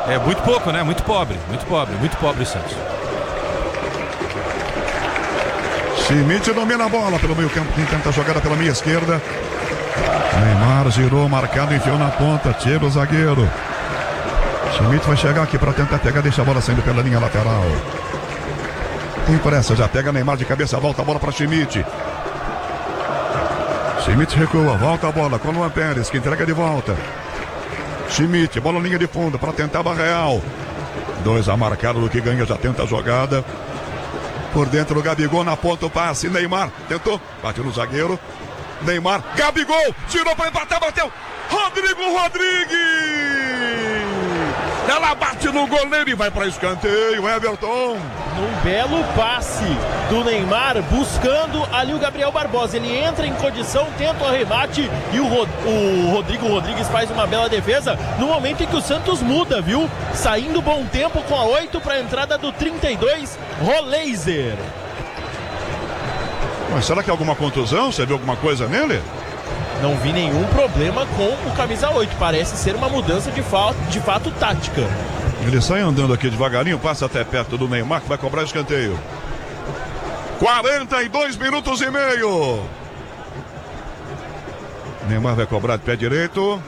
É muito pouco, né? Muito pobre o Santos. Schmidt domina a bola pelo meio campo, quem tenta a jogada pela meia esquerda. Neymar girou, marcado, enfiou na ponta, tira o zagueiro. Schmidt vai chegar aqui para tentar pegar, deixa a bola saindo pela linha lateral. Tem pressa, já pega Neymar de cabeça, volta a bola para Schmidt. Schmidt recua, volta a bola com o Luan Pérez, que entrega de volta. Schmidt, bola linha de fundo para tentar a Real. 2 a marcado do que ganha, já tenta a jogada. Por dentro o Gabigol na ponta, o passe. Neymar tentou, bateu no zagueiro. Neymar, Gabigol, tirou para empatar, bateu. Rodrigo Rodrigues! Ela bate no goleiro e vai para escanteio, Everton. Num belo passe do Neymar, buscando ali o Gabriel Barbosa. Ele entra em condição, tenta o arremate e o Rodrigo Rodrigues faz uma bela defesa no momento em que o Santos muda, viu? Saindo bom tempo com a 8 para a entrada do 32, Roleiser. Mas será que é alguma contusão? Você viu alguma coisa nele? Não vi nenhum problema com o camisa 8. Parece ser uma mudança de fato tática. Ele sai andando aqui devagarinho, passa até perto do Neymar, que vai cobrar escanteio. 42 minutos e meio. Neymar vai cobrar de pé direito.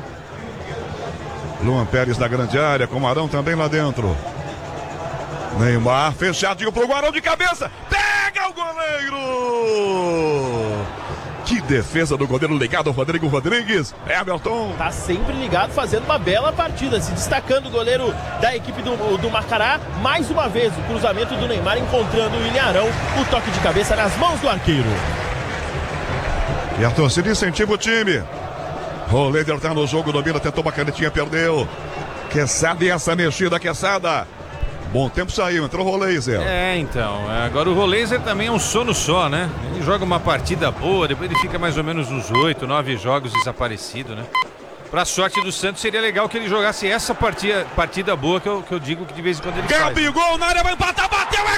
Luan Pérez na grande área, com o Arão também lá dentro. Neymar fechadinho pro Arão de cabeça. Pega o goleiro! Que defesa do goleiro ligado, Rodrigo Rodrigues. Everton. Tá sempre ligado, fazendo uma bela partida, se destacando o goleiro da equipe do Macará. Mais uma vez o cruzamento do Neymar encontrando o William Arão. O toque de cabeça nas mãos do arqueiro. E a torcida incentiva o time. Roleiser tá no jogo, domina, tentou uma canetinha, perdeu. Quesada e essa mexida, Quesada. Bom tempo saiu, entrou o Roleiser. Então, agora o Roleiser também é um sono só, né? Ele joga uma partida boa, depois ele fica mais ou menos uns 8, 9 jogos desaparecido, né? Pra sorte do Santos, seria legal que ele jogasse essa partida boa que eu digo que de vez em quando ele faz. Gabigol na área, vai empatar, bateu, é